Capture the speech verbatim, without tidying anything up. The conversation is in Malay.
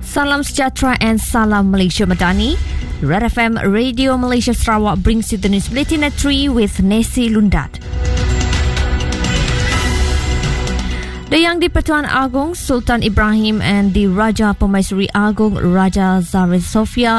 Salam sejahtera and salam Malaysia Madani. Red F M Radio Malaysia Sarawak brings you the news bulletin at three with Nesi Lundat. The Yang di-Pertuan Agong Sultan Ibrahim and the Raja Pemaisuri Agong Raja Zahra Sofia